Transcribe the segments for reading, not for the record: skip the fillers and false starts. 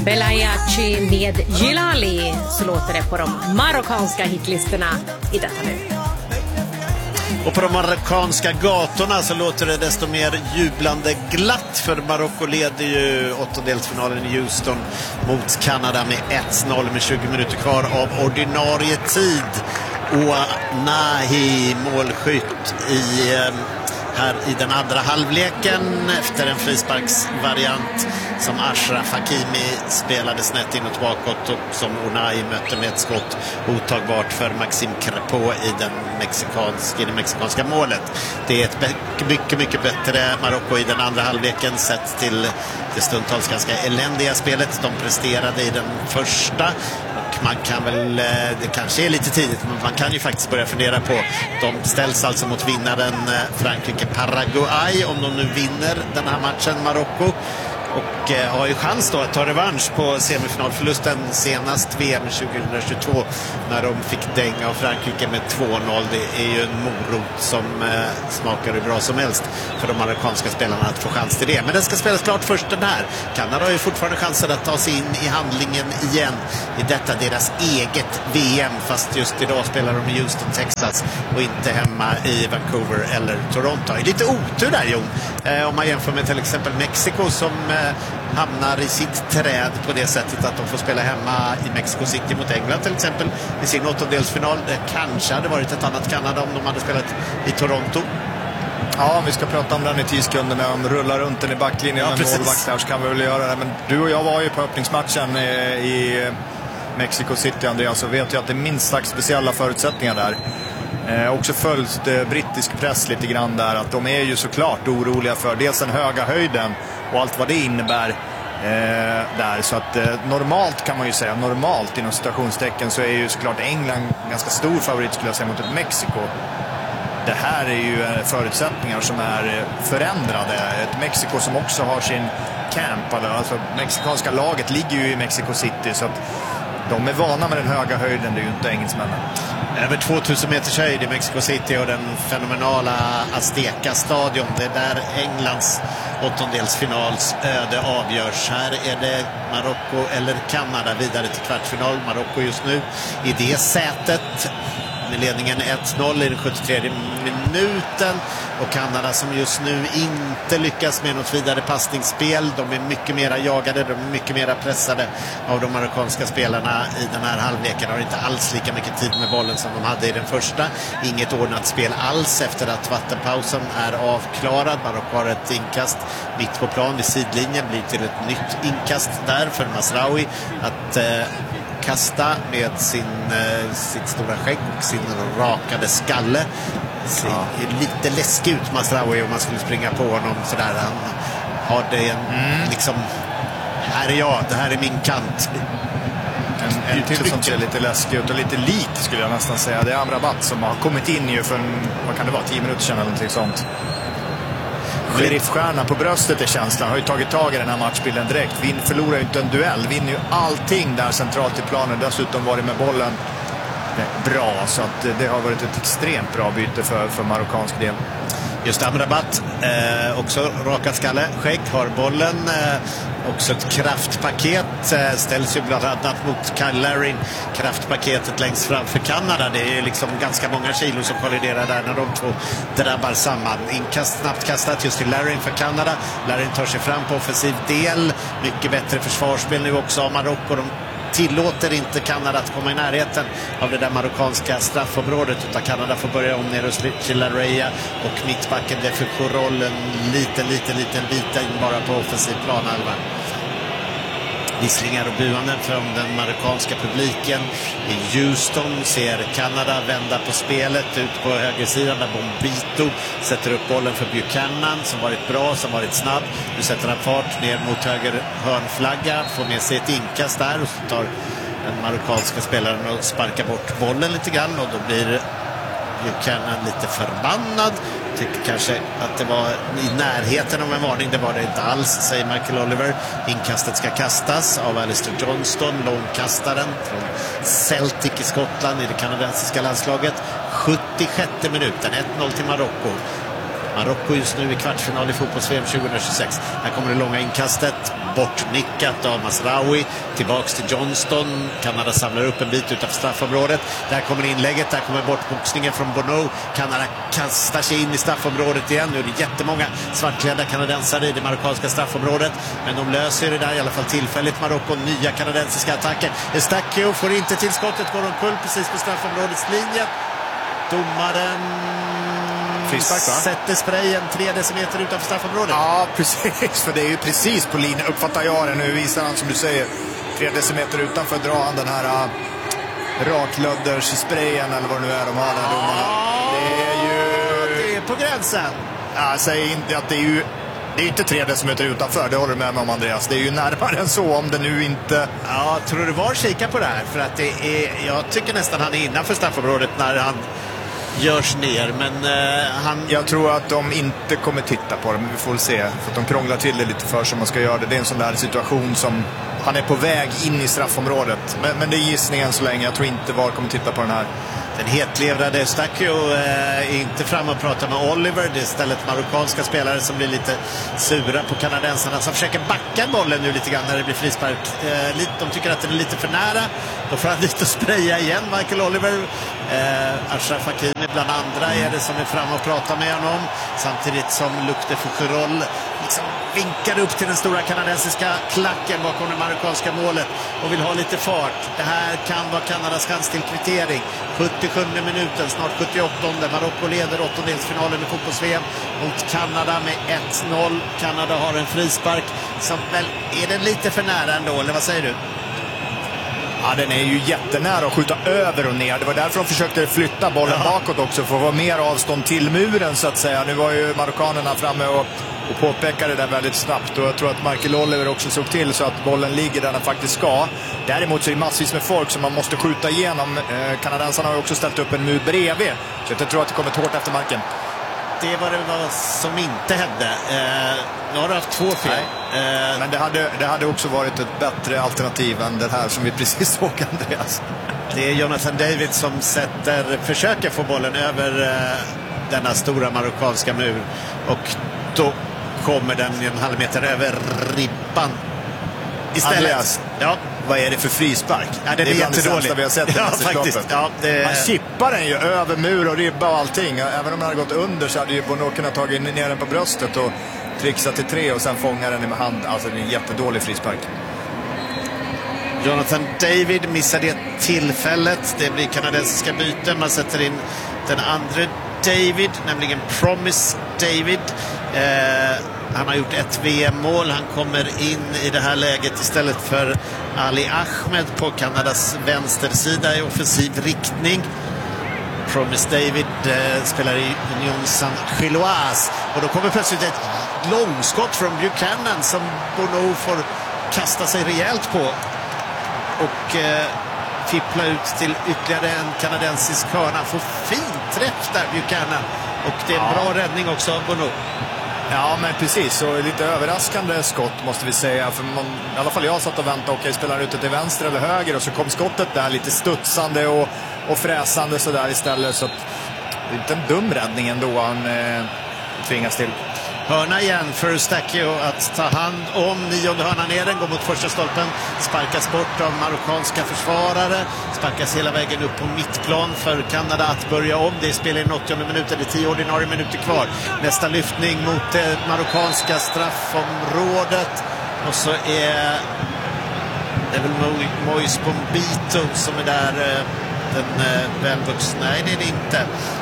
Belayachi med Gilali, så låter det på de marockanska hitlistorna i detta nu. Och på de marockanska gatorna så låter det desto mer jublande glatt, för Marocko leder ju åttondelsfinalen i Houston mot Kanada med 1-0 med 20 minuter kvar av ordinarie tid. Och Nahi målskytt här i den andra halvleken efter en frisparksvariant som Ashraf Hakimi spelade snett inåt bakåt och som Unai mötte med ett skott otagbart för Maxime Crepeau i det mexikanska målet. Det är ett mycket bättre Marocko i den andra halvleken sett till det stundtals ganska eländiga spelet de presterade i den första. Man kan väl, det kanske är lite tidigt, men man kan ju faktiskt börja fundera på, de ställs alltså mot vinnaren Frankrike-Paraguay om de nu vinner den här matchen, Marocko, och har ju chans då att ta revansch på semifinalförlusten senast VM 2022 när de fick dänga av Frankrike med 2-0. Det är ju en morot som smakar hur bra som helst för de amerikanska spelarna att få chans till det. Men den ska spelas klart först den här. Kanada har ju fortfarande chansen att ta sig in i handlingen igen i detta deras eget VM, fast just idag spelar de i Houston, Texas och inte hemma i Vancouver eller Toronto. Det är lite otur där, Jon, om man jämför med till exempel Mexiko som hamnar i sitt träd på det sättet att de får spela hemma i Mexico City mot England till exempel i sin åttondelsfinal. Det kanske hade varit ett annat Kanada om de hade spelat i Toronto. Ja, vi ska prata om den i 10 sekunder när de rullar runt den i backlinjen med målvakt där, så kan vi väl göra det. Men du och jag var ju på öppningsmatchen i Mexico City, Andreas, så vet jag att det är minst sagt speciella förutsättningar där. Också följt brittisk press lite grann där, att de är ju såklart oroliga för dels den höga höjden och allt vad det innebär där. Så att normalt kan man ju säga, normalt inom situationstecken, så är ju såklart England ganska stor favorit skulle jag säga mot ett Mexiko. Det här är ju förutsättningar som är förändrade. Ett Mexiko som också har sin camp, alltså mexikanska laget ligger ju i Mexico City, så att de är vana med den höga höjden, det är ju inte engelsmännen. Över 2000 meters höjd i Mexico City och den fenomenala Azteca-stadion. Det är där Englands åttondelsfinals öde avgörs. Här är det Marocko eller Kanada vidare till kvartsfinal. Marocko just nu i det sätet med ledningen 1-0 i den 73 minuten, och Kanada som just nu inte lyckas med något vidare passningsspel. De är mycket mera jagade, de är mycket mera pressade av de marockanska spelarna i den här halvleken. Har inte alls lika mycket tid med bollen som de hade i den första. Inget ordnat spel alls efter att vattenpausen är avklarad. Marocko har ett inkast mitt på plan vid sidlinjen, blir till ett nytt inkast där för Mazraoui att kasta med sitt stora skägg och sin rakade skalle. Ser lite läskig ut, Mazraoui, om man skulle springa på honom sådär. Han har det liksom, här är jag, det här är min kant. En till som ser lite läskig ut och lite lik skulle jag nästan säga. Det är Amrabat som har kommit in ju för vad kan det vara, 10 minuter sedan eller någonting sånt. Sheriffstjärna på bröstet är känslan, har ju tagit tag i den här matchbilden direkt. Förlorar ju inte en duell, vinner ju allting där centralt i planen, dessutom varit med bollen bra, så att det har varit ett extremt bra byte för marockansk del. Just Amrabat, också rakad skalle, skägg, har bollen, också ett kraftpaket, ställs ju bland annat mot Kyle Larin, kraftpaketet längst framför Kanada. Det är liksom ganska många kilo som kolliderar där när de två drabbar samman. Inkast snabbt kastat just till Larin för Kanada. Larin tar sig fram på offensiv del, mycket bättre försvarsspel nu också av Marocko. De tillåter inte Kanada att komma i närheten av det där marockanska straffområdet, utan Kanada får börja om ner hos Chilareya och mittbacken det för rollen liten bit in bara på offensiv planhalva. Visslingar och buanden från den marockanska publiken i Houston. Ser Kanada vända på spelet ut på högersidan där Bombito sätter upp bollen för Buchanan som varit bra, som varit snabb. Nu sätter han fart ner mot höger hörnflagga, får med sig ett inkast där och så tar den marockanska spelaren och sparkar bort bollen lite grann, och då blir Buchanan lite förbannad. Tycker kanske att det var i närheten av en varning. Det var det inte alls, säger Michael Oliver. Inkastet ska kastas av Alistair Johnston, långkastaren från Celtic i Skottland i det kanadensiska landslaget. 76:e minuten, 1-0 till Marocko. Marocko just nu i kvartsfinal i fotbolls-VM 2026. Här kommer det långa inkastet, bortnickat av Masraoui, tillbaks till Johnston. Kanada samlar upp en bit utanför straffområdet. Där kommer inlägget, där kommer bortboxningen från Bono. Kanada kastar sig in i straffområdet igen. Nu är det jättemånga svartklädda kanadensare i det marockanska straffområdet, men de löser det där i alla fall tillfälligt. Marocko, nya kanadensiska attacker. Eustáquio får inte till skottet, går omkull precis på straffområdets linje. Domaren sätter sprayen 3 decimeter utanför straffområdet. Ja, precis, för det är ju precis på linjen, uppfattar jag det. Nu visar han, som du säger, 3 decimeter utanför, drar han den här raklödders-sprayen eller vad det nu är de har, den här domarna. Det är ju... Det är på gränsen. Jag säger inte att det är ju... Det är inte 3 decimeter utanför, det håller du med mig om, Andreas. Det är ju närmare än så, om det nu inte... Ja, tror du var kika på det här? För att det är... Jag tycker nästan han är innanför straffområdet när han görs ner, men han... Jag tror att de inte kommer titta på det, men vi får se. För att de krånglar till det lite för som man ska göra det. Det är en sån där situation som... Han är på väg in i straffområdet. Men det är gissningen så länge. Jag tror inte VAR kommer titta på den här. Den hetlevrade Eustáquio är inte fram och pratar med Oliver. Det är istället marockanska spelare som blir lite sura på kanadensarna, som försöker backa bollen nu lite grann när det blir frispark. De tycker att det är lite för nära. Då får han lite att spraya igen, Michael Oliver. Achraf Hakimi bland andra är det som är fram och pratar med honom. Samtidigt som Luc de Fougerolles liksom vinkar upp till den stora kanadensiska klacken bakom det marockanska målet och vill ha lite fart. Det här kan vara Kanadas chans till kvittering. 77 minuten, snart 78. Marocko leder åttondelsfinalen i fotbolls-VM mot Kanada med 1-0. Kanada har en frispark som väl är den lite för nära ändå, eller vad säger du? Ja, den är ju jättenära att skjuta över och ner. Det var därför de försökte flytta bollen bakåt också, för att vara mer avstånd till muren så att säga. Nu var ju marockanerna framme och påpekade det där väldigt snabbt, och jag tror att Michael Oliver också såg till så att bollen ligger där den faktiskt ska. Däremot så är det massvis med folk som man måste skjuta igenom. Kanadensarna har ju också ställt upp en mur bredvid, så jag tror att det kommer hårt efter marken. Det var det som inte hände. Nu har du haft 2 fel. Men det hade också varit ett bättre alternativ än det här som vi precis såg, Andreas. Det är Jonathan David som försöker få bollen över denna stora marockanska mur. Och då kommer den en halv meter över ribban. Istället. Andreas, vad är det för frispark? Ja, det är jättedåligt. Vi har sett det faktiskt. Ja, Man chippar den ju över mur och ribba och allting. Även om den hade gått under så hade ju Bono kunnat ta ner den på bröstet och trixa till 3 och sen fånga den med hand. Alltså det är en jättedålig frispark. Jonathan David missar det tillfället. Det blir kanadensiska byten. Man sätter in den andra David, nämligen Promise David. Han har gjort ett VM-mål. Han kommer in i det här läget istället för Ali Ahmed på Kanadas vänstersida i offensiv riktning. Promise David spelar i Union Saint-Gilloise. Och då kommer plötsligt ett långskott från Buchanan som Bono får kasta sig rejält på. Och fippla ut till ytterligare en kanadensisk hörna. Får fin träff där, Buchanan. Och det är en bra räddning också av Bono. Ja, men precis. Så lite överraskande skott måste vi säga. För i alla fall jag satt och väntade. Okej, spelar ut till vänster eller höger? Och så kom skottet där lite studsande och fräsande så där istället. Så att, det är inte en dum räddning ändå han tvingas till. Hörna igen för Eustáquio att ta hand om. 9:e hörnan ner, den går mot första stolpen. Sparkas bort av marockanska försvarare. Sparkas hela vägen upp på mittplan för Kanada att börja om. Det spelar in 80:e minuten, det är 10 ordinarie minuter kvar. Nästa lyftning mot det marockanska straffområdet. Och så är det väl Moise Bombito som är där, den välvuxna. Nej, det är det inte.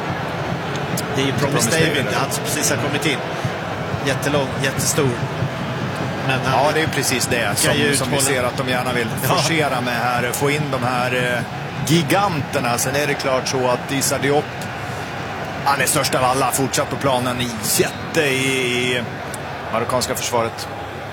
Det är ju Promise David, han som precis har kommit in. Jättelång, jättestor. Men ja, det är precis det som vi ser att de gärna vill forcera med här. Få in de här giganterna. Sen är det klart så att Issa Diop, han är störst av alla, fortsatt på planen. Jätte i marockanska försvaret.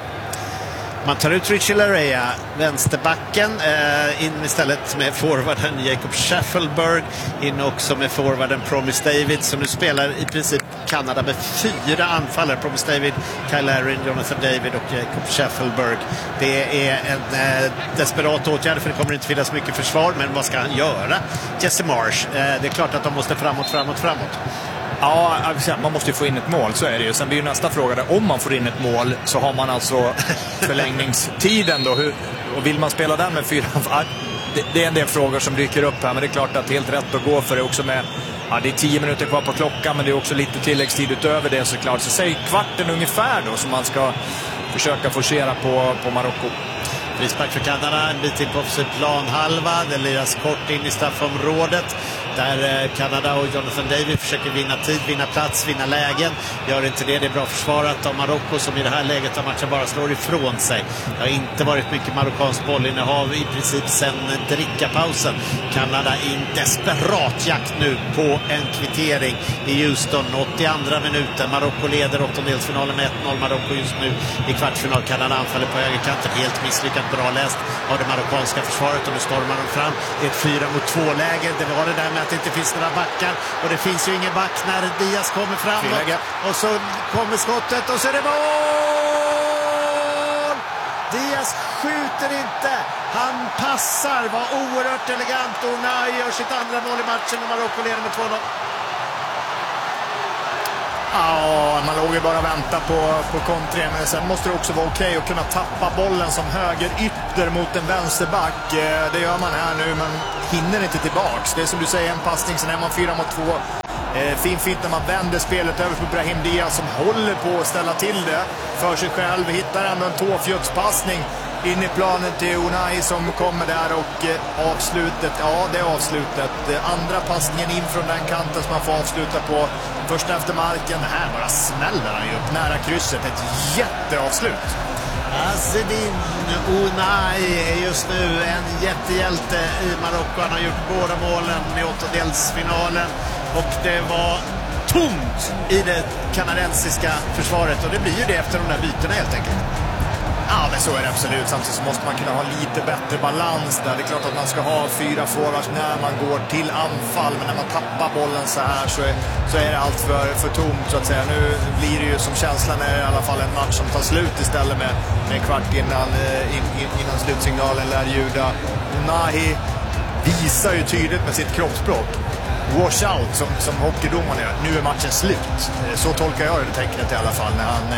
Man tar ut Richie Laryea, vänsterbacken, in istället med forwarden Jacob Schaffelberg, in också med forwarden Promise David, som nu spelar i princip Kanada med 4 anfallare. Promise David, Kyle Larin, Jonathan David och Jacob Schaffelberg. Det är en desperat åtgärd, för det kommer inte finnas mycket försvar, men vad ska han göra? Jesse Marsh, det är klart att de måste framåt. Ja, man måste ju få in ett mål, så är det ju. Sen blir ju nästa fråga där, om man får in ett mål så har man alltså förlängningstiden då. Och vill man spela den med 4? Det är en del frågor som dyker upp här, men det är klart att det är helt rätt att gå för det också med. Ja, det är 10 minuter kvar på klockan, men det är också lite tilläggstid utöver det såklart. Så säg kvarten ungefär då som man ska försöka forcera på Marocko. Frispark för Kanada, en bit in på offside planhalva. Det liras kort in i straffområdet. Där Kanada och Jonathan David försöker vinna tid, vinna plats, vinna lägen. Gör inte det, det är bra försvarat av Marocko som i det här läget av matchen bara slår ifrån sig. Det har inte varit mycket marockansk bollinnehav i princip sedan drickapausen. Kanada i en desperat jakt nu på en kvittering i Houston. 82 minuten. Marocko leder åttondelsfinalen med 1-0. Marocko just nu i kvartsfinal. Kanada anfaller på högerkanten. Helt misslyckat, bra läst av det marockanska försvaret. Och nu stormar de fram i ett 4-mot-2-läge. Det var det där med att det inte finns några backar. Och det finns ju ingen back när Diaz kommer fram. Och så kommer skottet och så är det mål! Diaz skjuter inte. Han passar. Var oerhört elegant. Och Unai gör sitt andra mål i matchen och Marocko leder med 2-0. Ja, man låg ju bara och vänta på kontringen. Men sen måste det också vara okej att kunna tappa bollen som höger ytter mot en vänsterback. Det gör man här nu, men hinner inte tillbaks. Det är som du säger, en passning, sen är man 4-mot-2. Fint när man vänder spelet över på Brahim Diaz som håller på att ställa till det för sig själv. Hittar ändå en tåfjutspassning in i planen till Unai som kommer där och avslutet, ja det är avslutet. Andra passningen in från den kanten som man får avsluta på. Först efter marken, här bara smäller han ju upp nära krysset. Ett jätteavslut. Azzedine Unai är just nu en jättehjälte i Marocko. Han har gjort båda målen i åttondelsfinalen och det var tomt i det kanadensiska försvaret och det blir ju det efter de där bytena helt enkelt. Ja, men så är det absolut. Samtidigt så måste man kunna ha lite bättre balans där. Det är klart att man ska ha 4 forwards när man går till anfall. Men när man tappar bollen så här så är det allt för tomt så att säga. Nu blir det ju som känslan är i alla fall en match som tar slut istället med en kvart innan slutsignalen lär ljuda. Unai visar ju tydligt med sitt kroppsspråk. Wash out som hockeydomaren gör. Nu är matchen slut. Så tolkar jag det tecknet i alla fall när han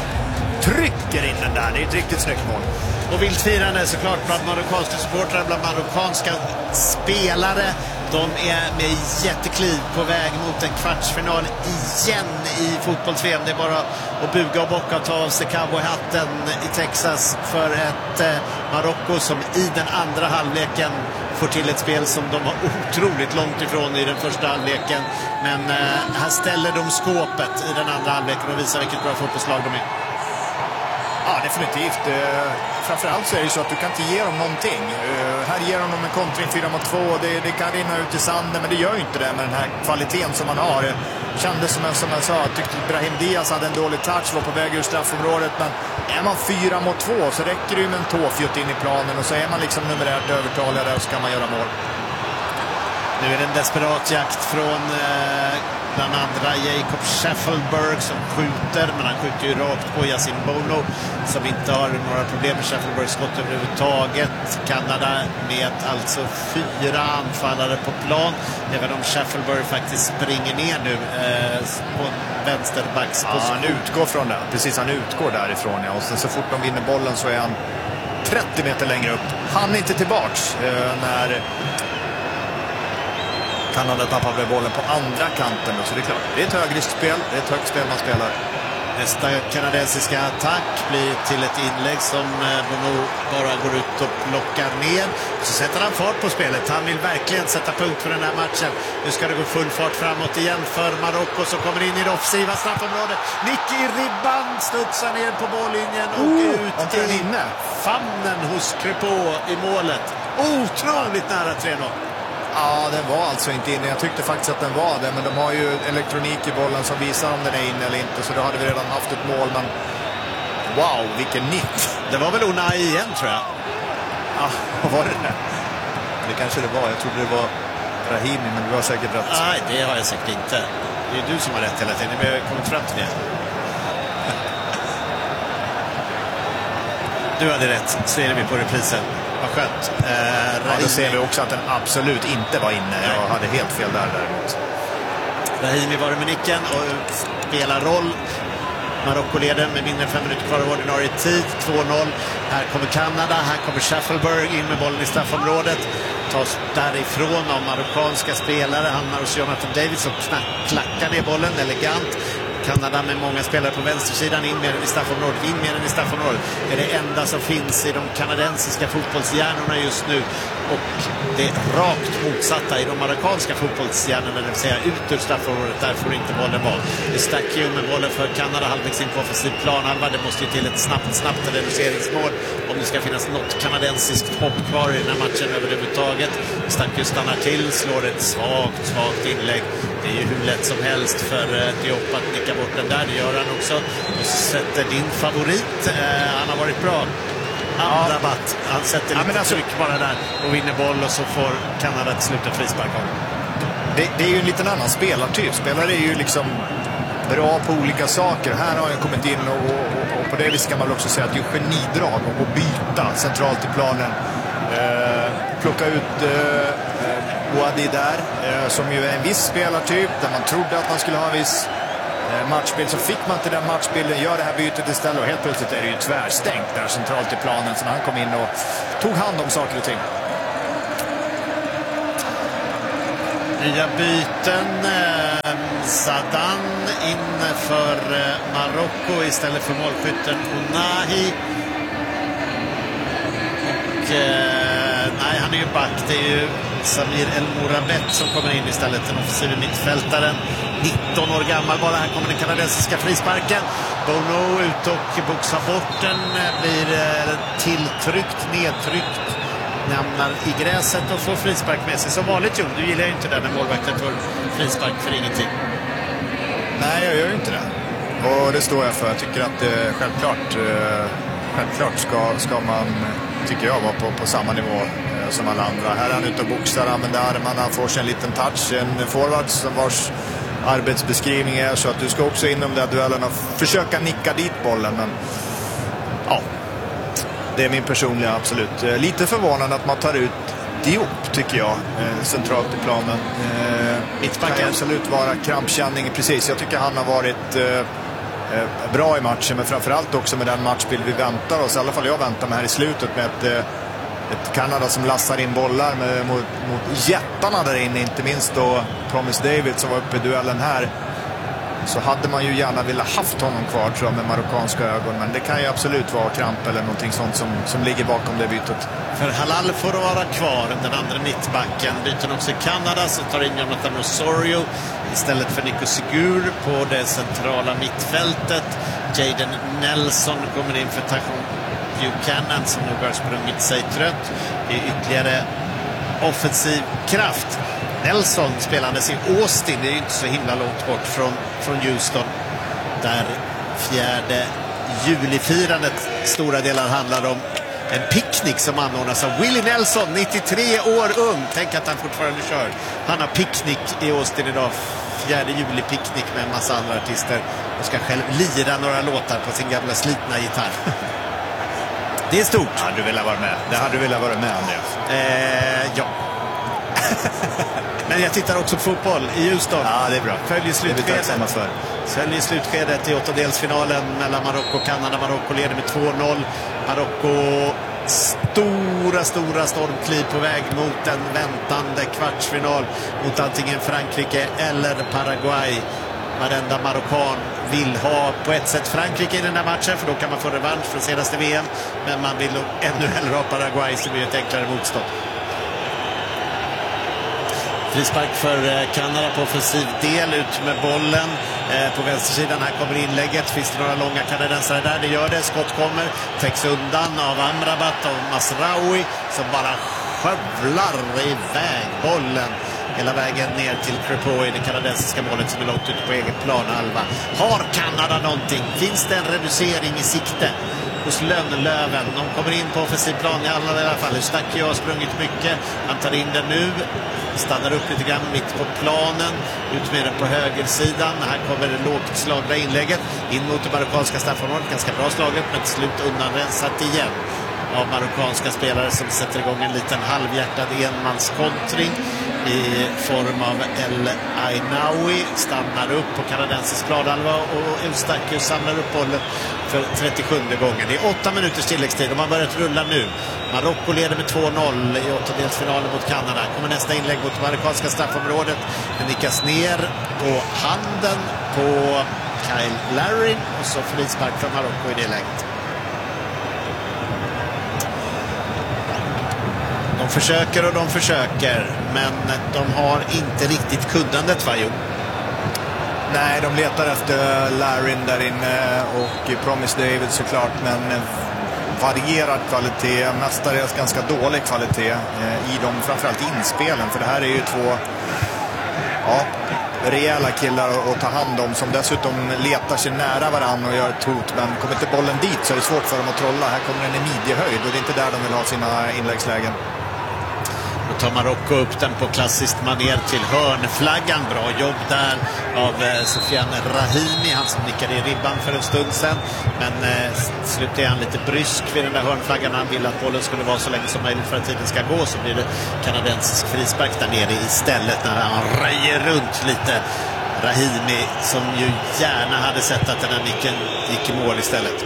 trycker in den där. Det är ett riktigt snyggt mål. Och vilt firande såklart bland marockanska supportrar, bland marockanska spelare. De är med jättekliv på väg mot en kvartsfinal igen i fotbolls-VM. Det är bara att buga och bocka och ta av sig cowboyhatten i Texas för ett Marocko som i den andra halvleken får till ett spel som de var otroligt långt ifrån i den första halvleken. Men här ställer de skåpet i den andra halvleken och visar vilket bra fotbollslag de är. Ja, definitivt. Framförallt så är det så att du kan inte ge dem någonting. Här ger de en kontring 4-mot-2. Det kan rinna ut i sanden, men det gör ju inte det med den här kvaliteten som man har. Det kändes som jag sa, tyckte Brahim Diaz hade en dålig touch, var på väg ur straffområdet. Men är man 4-mot-2 så räcker det ju med en tåfjutt in i planen och så är man liksom numerärt övertalig där och så kan man göra mål. Nu är det en desperat jakt från bland andra Jacob Scheffelberg som skjuter, men han skjuter ju rakt på Yacine Bono som inte har några problem med Scheffelbergs skott överhuvudtaget. Kanada med alltså 4 anfallare på plan, även om Scheffelberg faktiskt springer ner nu på vänsterbacksposition. Ja, han utgår från det. Precis, han utgår därifrån. Ja. Och sen så fort de vinner bollen så är han 30 meter längre upp. Han är inte tillbaks när Kanada tappar med bollen på andra kanten. Så det är klart, det är ett högriskspel. Det är ett högt spel man spelar. Nästa kanadensiska attack blir till ett inlägg som Bono bara går ut och plockar ner. Så sätter han fart på spelet. Han vill verkligen sätta punkt för den här matchen. Nu ska det gå full fart framåt igen för Marocko som kommer in i det offensiva straffområdet. Nick i ribban, studsar ner på mållinjen och ut i famnen hos Crépeau i målet. Otroligt nära 3-0. Ja, den var alltså inte inne. Jag tyckte faktiskt att den var det. Men de har ju elektronik i bollen som visar om den är inne eller inte. Så då hade vi redan haft ett mål. Men wow, vilken nick. Det var väl Unai igen, tror jag. Ja, vad var det där? Det kanske det var. Jag trodde det var Brahimi, men du har säkert rätt. Nej, det har jag säkert inte. Det är du som har rätt hela tiden. Vi har kommit fram till det. Du hade rätt. Ser vi på reprisen. Vad skönt. Ja, då ser vi också att den absolut inte var inne. Jag hade helt fel där däremot. Brahimi var det med nicken och spelar roll. Marocko leder med mindre än 5 minuter kvar av ordinarie tid. 2-0. Här kommer Kanada. Här kommer Schaffelberg in med bollen i straffområdet. Tas därifrån av marockanska spelare. Hamnar hos Jonathan David som klackar ner bollen elegant. Kanada med många spelare på vänstersidan, in med den i straffområdet, in med den i straffområdet. Det är det enda som finns i de kanadensiska fotbollshjärnorna just nu. Och det är rakt motsatta i de marockanska fotbollshjärnorna, det vill säga ut ur straffområdet, där får inte bollen vara. Det stack ju med bollen för Kanada halvvägs in på offensiv planhalva. Det måste ju till ett snabbt reduceringsmål om det ska finnas något kanadensiskt hopp kvar i den här matchen överhuvudtaget. Stack stannar till, slår ett svagt inlägg. Det är ju hur lätt som helst för Diop att nicka bort den där. Det gör han också. Och sätter din favorit. Han har varit bra. Amrabat. Han sätter lite tryck bara där och vinner boll, och så får Kanada till slut en frispark av. Det är ju en liten annan spelartyp. Spelare är ju liksom bra på olika saker. Här har jag kommit in och på det viset kan man också säga att det är genidrag och byta centralt i planen. Plocka ut Ouadi där, som ju är en viss spelartyp där man trodde att man skulle ha en viss matchbild, så fick man inte den matchbilden, gör det här bytet istället, och helt plötsligt är det ju tvärstängt där centralt i planen, så när han kom in och tog hand om saker och ting. Nya byten. Sadan in för Marocko istället för målskytten Ounahi. Och nej, han är ju back. Det är ju Samir El Morabet som kommer in istället, den offensiva mittfältaren. 19 år gammal bara. Här kommer den kanadensiska frisparken. Bono ut och boxar bort den. Blir nedtryckt. Hamnar i gräset och får frispark med sig. Som vanligt, Jon, du gillar ju inte det när målvakten får frispark för ingenting. Nej, jag gör ju inte det. Och det står jag för. Jag tycker att självklart ska man, tycker jag, vara på samma nivå som alla andra. Här är han ute och boxar, använder armarna, får sig en liten touch. En forward som vars arbetsbeskrivning är så att du ska också inom den duellen och försöka nicka dit bollen. Men ja, det är min personliga absolut. Lite förvånande att man tar ut Diop, tycker jag, centralt i planen. Mittbacken kan absolut vara krampkänning, precis. Jag tycker han har varit bra i matchen, men framförallt också med den matchbild vi väntar oss. I alla fall jag väntar mig här i slutet med ett Kanada som lassar in bollar mot jättarna där inne, inte minst då Promise David som var uppe i duellen här. Så hade man ju gärna velat haft honom kvar, tror jag, med marockanska ögon. Men det kan ju absolut vara kramp eller någonting sånt som ligger bakom det bytet. För Halal får vara kvar, den andra mittbacken. Byter också i Kanada, så tar in Jonathan Osorio istället för Nico Sigur på det centrala mittfältet. Jaden Nelson kommer in för Tajon Buchanan som nog har sprungit sig trött. Det är ytterligare offensiv kraft. Nelson spelandes i Austin, det är ju inte så himla långt bort från Houston, där 4 juli-firandet stora delar handlar om en picknick som anordnas av Willie Nelson, 93 år ung. Tänk att han fortfarande kör. Han har picknick i Austin idag, 4 juli-picknick med en massa andra artister, och ska själv lira några låtar på sin gamla slitna gitarr. Det är stort. Hade du velat vara med? Det hade du velat vara med, Andreas. Ja. Men jag tittar också på fotboll i Houston. Ja, det är bra. Följer slutskedet i åttondelsfinalen mellan Marocko och Kanada. Marocko leder med 2-0. Marocko stora stormkliv på väg mot en väntande kvartsfinal mot antingen Frankrike eller Paraguay. Varenda marockan vill ha på ett sätt Frankrike i den här matchen, för då kan man få revansch från senaste VM. Men man vill nog ännu hellre ha Paraguay, så blir det ett enklare motstånd. Frispark för Kanada på offensiv del, ut med bollen på vänstersidan. Här kommer inlägget. Finns det några långa kanadensare där? Det gör det. Skott kommer. Täcks undan av Amrabat och Masraoui som bara skövlar iväg bollen hela vägen ner till Crepeau i det kanadensiska målet som är långt ute på egen planhalva. Har Kanada någonting? Finns det en reducering i sikte hos Lönnlöven? De kommer in på offensiv plan i alla fall. Eustáquio har sprungit mycket. Han tar in den nu. Stannar upp lite grann mitt på planen. Ut med den på högersidan. Här kommer det lågt slagna inlägget. In mot det marockanska straffområdet. Ganska bra slaget, men till slut undanrensat igen av marockanska spelare som sätter igång en liten halvhjärtad enmanskontring. i form av El Ainaoui stannar upp på kanadensisk planhalva och Eustáquio samlar upp bollen för 37:e gången. Det är 8 minuters tilläggstid och man börjat rulla nu. Marocko leder med 2-0 i åttondelsfinalen mot Kanada. Kommer nästa inlägg mot marockanska straffområdet. Det nickas ner på handen på Kyle Larin och så frispark från Marocko i det läget. De försöker, men de har inte riktigt kundandet, va, Jo? Nej, de letar efter Larin där inne och Promise David såklart, men varierad kvalitet, mestadels ganska dålig kvalitet i de framförallt inspelen, för det här är ju två rejäla killar att ta hand om som dessutom letar sig nära varann och gör ett hot, men kommer inte bollen dit så är det svårt för dem att trolla. Här kommer den i midjehöjd och det är inte där de vill ha sina inläggslägen. Då tar Marocko upp den på klassiskt manér till hörnflaggan. Bra jobb där av Sofiane Rahimi, han som nickade i ribban för en stund sedan. Men slutade han lite brysk vid den där hörnflaggan. Han ville att bollen skulle vara så länge som möjligt för att tiden ska gå. Så blir det kanadensisk frispark där nere istället när han röjer runt lite. Rahimi som ju gärna hade sett att den här nicken gick i mål istället.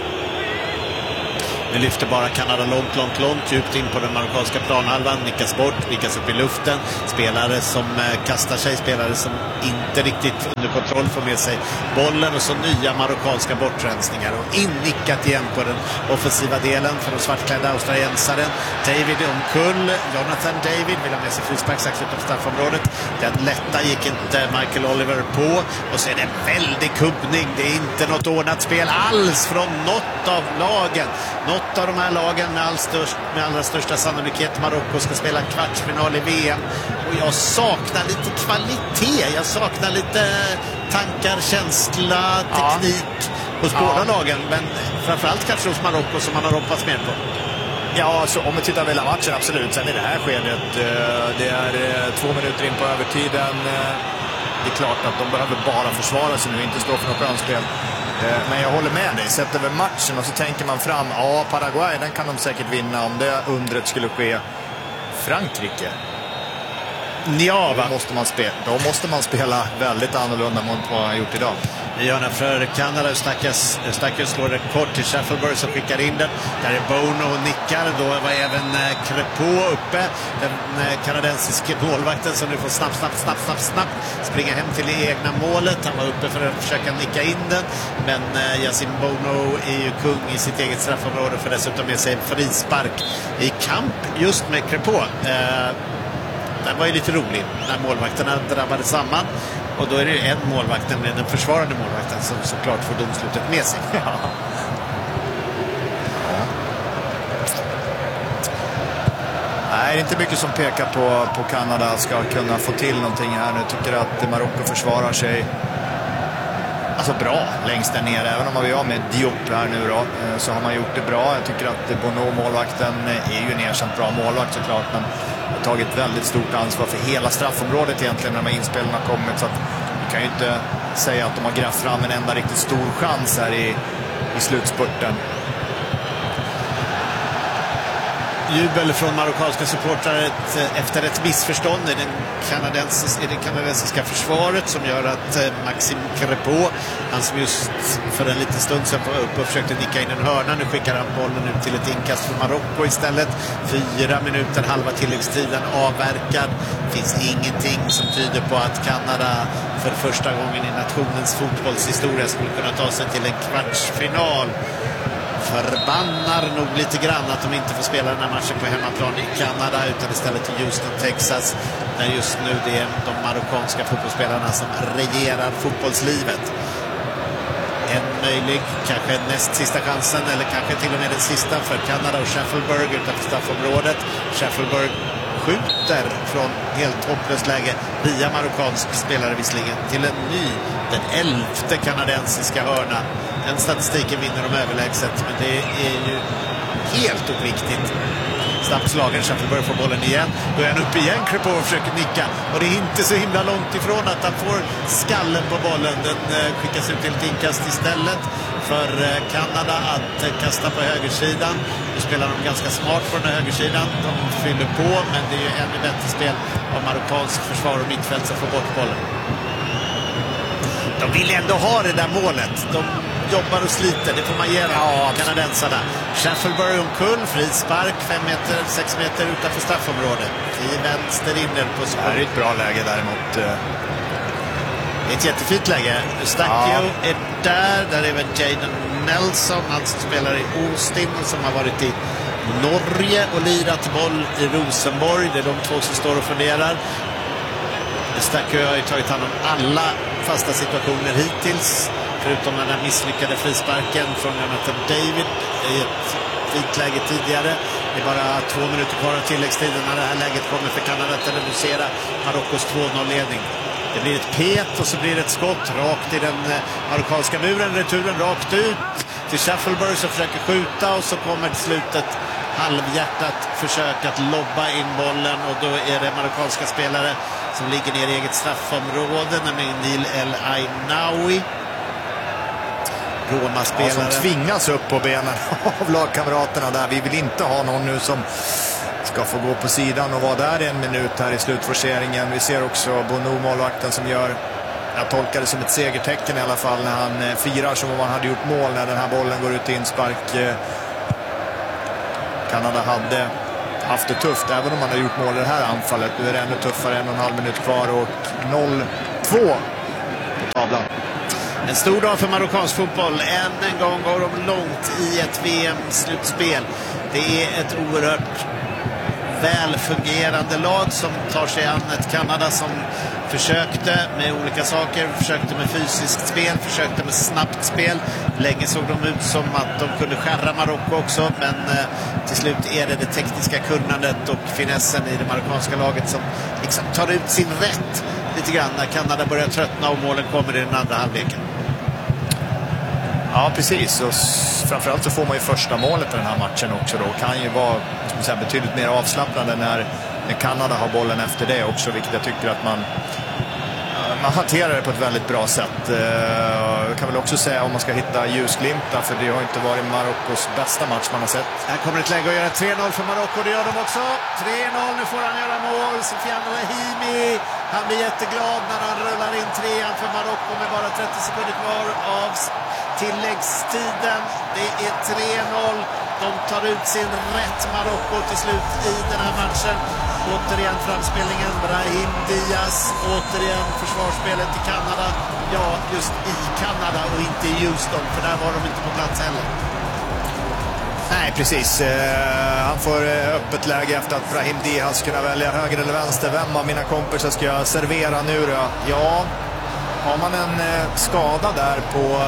Nu lyfter bara Kanada långt djupt in på den marockanska planhalvan. Nickas bort, nickas upp i luften. Spelare som kastar sig, spelare som inte riktigt under kontroll får med sig bollen. Och så nya marockanska bortrensningar. Och innickat igen på den offensiva delen för de svartklädda australiensaren. David omkull. Jonathan David vill ha med sig frispark strax utanför straffområdet. Den lätta gick inte Michael Oliver på. Och så är det en väldig kubbning. Det är inte något ordnat spel alls från något av lagen. Något av de här lagen med allra största sannolikhet Marocko ska spela kvartsfinal i VM. Och jag saknar lite kvalitet. Jag saknar lite tankar, känsla, teknik hos båda lagen. Men framförallt kanske hos Marocko som man har hoppats mer på. Ja, så om vi tittar på hela matchen, absolut. Sen i det här skedet, det är 2 minuter in på övertiden. Det är klart att de behöver bara försvara sig nu, inte stå för något skönspel. Men jag håller med dig, sett över matchen och så tänker man fram, Paraguay, den kan de säkert vinna om det undret skulle ske. Frankrike, ja, va? Då måste man spela väldigt annorlunda mot vad man har gjort idag. Gärna för Kanada. Eustáquio slår rekord till Sheffield som skickar in den. Där är Bono och nickar. Då var även Crépeau uppe. Den kanadensiska målvakten som nu får snabbt springa hem till det egna målet. Han var uppe för att försöka nicka in den. Men Yassine Bono är ju kung i sitt eget straffområde för dessutom med sig en frispark i kamp just med Crépeau. Den var ju lite rolig när målvakterna drabbade samman. Och då är det ju en målvakt, nämligen den försvarande målvakten, som såklart får domslutet med sig. Nej, det är inte mycket som pekar på Kanada ska kunna få till någonting här nu. Jag tycker att Marocko försvarar sig alltså bra längst där nere. Även om man vill ha med Diop här nu då, så har man gjort det bra. Jag tycker att Bono, målvakten, är ju en erkänt bra målvakt såklart, men har tagit väldigt stort ansvar för hela straffområdet egentligen när de här inspelen har kommit. Så att vi kan ju inte säga att de har grävt fram en enda riktigt stor chans här i slutspurten. Jubel från marockanska supportrar efter ett missförstånd i det kanadensiska försvaret som gör att Maxime Crépeau, han som just för en liten stund sedan var uppe och försökte nicka in en hörna, nu skickar han bollen ut till ett inkast för Marocko istället. 4 minuter, halva tilläggstiden avverkad. Det finns ingenting som tyder på att Kanada för första gången i nationens fotbollshistoria skulle kunna ta sig till en kvartsfinal. Förbannar nog lite grann att de inte får spela den här matchen på hemmaplan i Kanada utan istället i Houston, Texas, där just nu det är de marockanska fotbollsspelarna som regerar fotbollslivet. En möjlig, kanske näst sista chansen eller kanske till och med den sista för Kanada och Sheffield utanför straffområdet. Sheffield skjuter från helt hopplöst läge via marockansk spelare visserligen till en ny, den 11:e kanadensiska hörna. Den statistiken vinner de överlägset, men det är ju helt oviktigt. Snabbt slagen, Sheffield får bollen igen. Då är han upp igen, Crépeau försöker nicka. Och det är inte så himla långt ifrån att han får skallen på bollen. Den skickas ut till ett inkast istället för Kanada att kasta på högersidan. Nu spelar de ganska smart på den här högersidan. De fyller på, men det är ju ännu bättre spel av marockansk försvar och mittfält som får bort bollen. De vill ändå ha det där målet. De jobbar och sliter, det får man ge kanadensarna. Schaffelbury omkull, frispark 6 meter utanför straffområdet. I vänster inner på skål. Det är ett bra läge däremot. Det är ett jättefint läge. Eustáquio är där är väl Jadon Nelson, han som spelar i Austin och som har varit i Norge och lirat boll i Rosenborg. Det är de två som står och funderar. Eustáquio har ju tagit hand om alla fasta situationer hittills, förutom den där misslyckade frisparken från Jonathan David i ett fint läge tidigare. Det är bara 2 minuter kvar av tilläggstiden när det här läget kommer för Kanada att reducera Marockos 2-0-ledning. Det blir ett pet och så blir det ett skott rakt i den marockanska muren. Returen rakt ut till Schaffelbury som försöker skjuta och så kommer till slutet halvhjärtat försök att lobba in bollen och då är det marockanska spelare som ligger ner i eget straffområde, nämligen Neil El Ainaoui. Roma-spelare. Som tvingas upp på benen av lagkamraterna där. Vi vill inte ha någon nu som ska få gå på sidan och vara där 1 minut här i slutforceringen. Vi ser också Bono, målvakten, som gör, jag tolkar det som ett segertecken i alla fall, när han firar som om han hade gjort mål när den här bollen går ut i inspark. Kanada hade haft det tufft även om man har gjort mål i det här anfallet. Nu är det ännu tuffare, 1,5 minut kvar och 0-2 på tavlan. En stor dag för marockansk fotboll. Än en gång går de långt i ett VM-slutspel. Det är ett oerhört välfungerande lag som tar sig an ett Kanada som försökte med olika saker. Försökte med fysiskt spel, försökte med snabbt spel. Länge såg de ut som att de kunde skärra Marocko också, men till slut är det tekniska kunnandet och finessen i det marockanska laget som liksom tar ut sin rätt lite grann när Kanada börjar tröttna och målen kommer i den andra halvleken. Ja, precis. Och framförallt så får man ju första målet i den här matchen också då. Kan ju vara betydligt mer avslappnande när Kanada har bollen efter det också, vilket jag tycker att man hanterar det på ett väldigt bra sätt. Jag kan väl också säga om man ska hitta ljusglimtar, för det har inte varit Marockos bästa match man har sett. Här kommer ett läge att göra 3-0 för Marocko, det gör de också. 3-0, nu får han göra mål. Soufiane Brahimi, han blir jätteglad när han rullar in 3-an för Marocko med bara 30 sekunder kvar av tilläggstiden. Det är 3-0. De tar ut sin rätt, Marocko, till slut i den här matchen. Återigen framspelningen, Brahim Diaz. Återigen försvarsspelet i Kanada. Ja, just i Kanada och inte i Houston, för där var de inte på plats heller. Nej, precis. Han får öppet läge efter att Brahim Diaz kunna välja höger eller vänster. Vem av mina kompisar ska jag servera nu då? Ja, har man en skada där på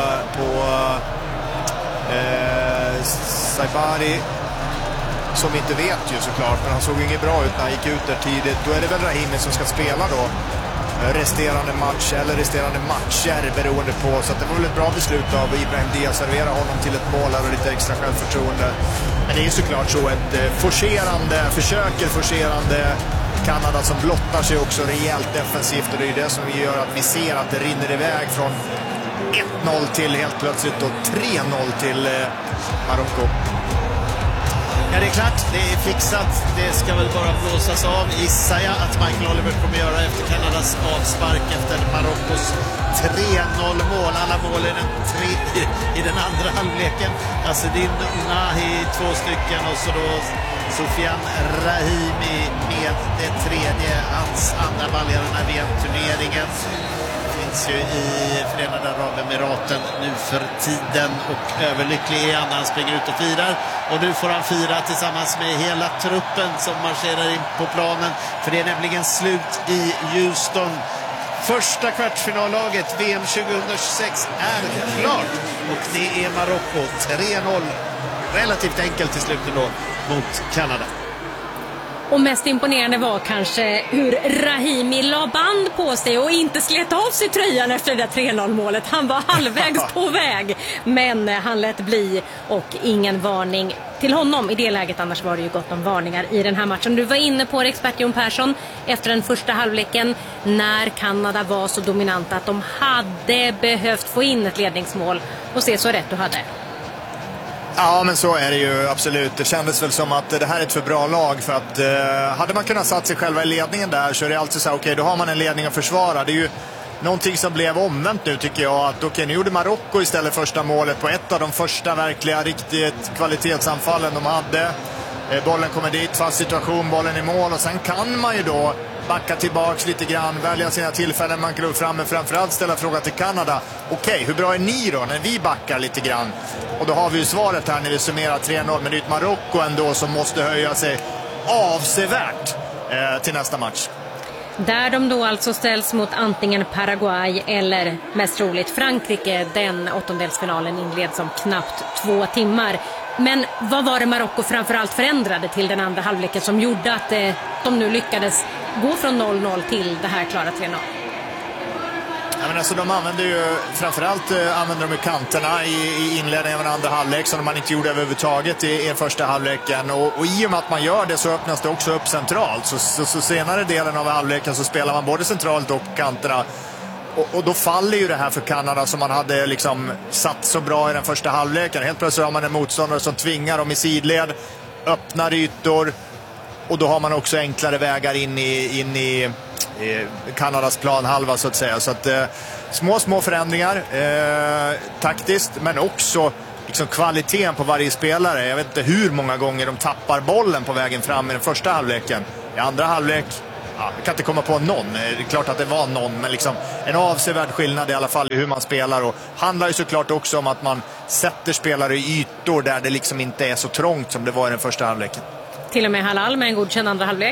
Saibari, som vi inte vet ju såklart, men han såg inget bra ut när han gick ut där tidigt. Då är det väl Brahimi som ska spela då resterande match eller resterande matcher beroende på, så att det var väl ett bra beslut av Ibrahim Diaz att servera honom till ett mål och lite extra självförtroende. Men det är ju såklart så ett forcerande Kanada som blottar sig också rejält defensivt, och det är det som gör att vi ser att det rinner iväg från 1-0 till helt plötsligt och 3-0 till Marocko. Ja, det är klart, det är fixat. Det ska väl bara blåsas av, gissar jag att Michael Oliver kommer göra efter Kanadas avspark efter Marockos 3-0-mål. Alla mål i den andra halvleken. Azzedine Ounahi 2 stycken och så då Soufiane Brahimi med det tredje, hans andra baljare i den här VM-turneringen. Finns ju i Förenade Arabemiraten nu för tiden, och överlycklig är han när han springer ut och firar. Och nu får han fira tillsammans med hela truppen som marscherar in på planen, för det är nämligen slut i Houston. Första kvartsfinallaget VM 2026 är klart, och det är Marocko 3-0. Relativt enkelt till slut ändå mot Kanada. Och mest imponerande var kanske hur Rahimi la band på sig och inte slet av sig tröjan efter det där 3-0-målet. Han var halvvägs på väg, men han lät bli och ingen varning till honom i det läget. Annars var det ju gott om varningar i den här matchen. Du var inne på det, expert Jon Persson, efter den första halvleken när Kanada var så dominanta att de hade behövt få in ett ledningsmål, och se så rätt du hade. Ja, men så är det ju absolut. Det kändes väl som att det här är ett för bra lag, för att hade man kunnat satt sig själva i ledningen där, så är det alltid så här, okej, då har man en ledning att försvara. Det är ju någonting som blev omvänt nu, tycker jag, att nu gjorde Marocko istället första målet på ett av de första verkliga riktigt kvalitetsanfallen de hade. Bollen kommer dit, fast situation, bollen i mål, och sen kan man ju då backa tillbaks lite grann, välja sina tillfällen man kan upp fram, men framförallt ställa frågan till Kanada. Okej, hur bra är ni då när vi backar lite grann? Och då har vi ju svaret här när vi summerar 3-0, men det är ett Marocko ändå som måste höja sig avsevärt till nästa match. Där de då alltså ställs mot antingen Paraguay eller mest troligt Frankrike. Den åttondelsfinalen inleds om knappt 2 timmar. Men vad var det Marocko framförallt förändrade till den andra halvleken som gjorde att de nu lyckades gå från 0-0 till det här klara 3-0? Ja, men alltså, de använder ju framförallt använder de kanterna i inledningen av den andra halvlek, som man inte gjorde överhuvudtaget i första halvleken, och i och med att man gör det så öppnas det också upp centralt, så senare delen av halvleken så spelar man både centralt och kanterna, och då faller ju det här för Kanada som man hade liksom satt så bra i den första halvleken. Helt plötsligt har man en motståndare som tvingar dem i sidled, öppnar ytor, och då har man också enklare vägar in i Kanadas planhalva, så att säga. Så att små förändringar taktiskt, men också liksom kvaliteten på varje spelare. Jag vet inte hur många gånger de tappar bollen på vägen fram i den första halvleken. I andra halvlek, jag kan inte komma på någon. Det är klart att det var någon, men liksom en avsevärd skillnad i alla fall i hur man spelar, och handlar ju såklart också om att man sätter spelare i ytor där det liksom inte är så trångt som det var i den första halvleken. Till och med Halal med en godkänd andra halvlek.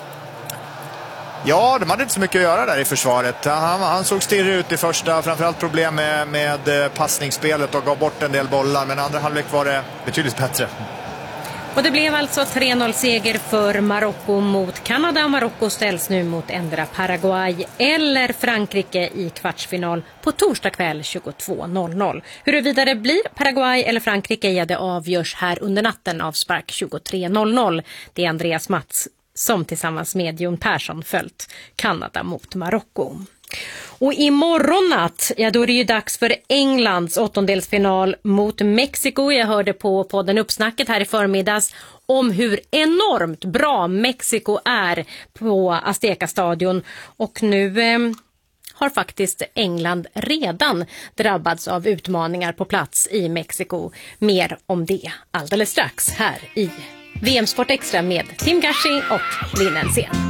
Ja, de hade inte så mycket att göra där i försvaret. Han såg stirrig ut i första, framförallt problem med passningsspelet och gav bort en del bollar, men andra halvlek var det betydligt bättre. Och det blev alltså 3-0-seger för Marocko mot Kanada. Marocko ställs nu mot ändra Paraguay eller Frankrike i kvartsfinal på torsdag kväll 22.00. Huruvida det blir Paraguay eller Frankrike, det avgörs här under natten av spark 23.00. Det är Andreas Mats som tillsammans med Jon Persson följt Kanada mot Marocko. Och imorgon natt, då är det ju dags för Englands åttondelsfinal mot Mexiko. Jag hörde på podden Uppsnacket här i förmiddags om hur enormt bra Mexiko är på Azteca-stadion. Och nu har faktiskt England redan drabbats av utmaningar på plats i Mexiko. Mer om det alldeles strax här i VM Sport Extra med Tim Gashi och Linn Elsén.